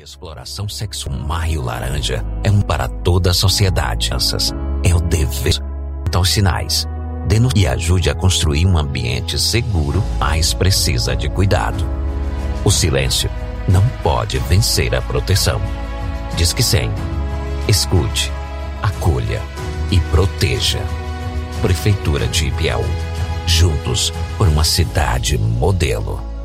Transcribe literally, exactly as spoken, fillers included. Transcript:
exploração sexual. Maio Laranja é um para toda a sociedade. É o dever. Aos sinais. Denuncie e ajude a construir um ambiente seguro, mas precisa de cuidado. O silêncio não pode vencer a proteção. Disque cem. Escute, acolha e proteja. Prefeitura de Ipiaú. Juntos por uma cidade modelo.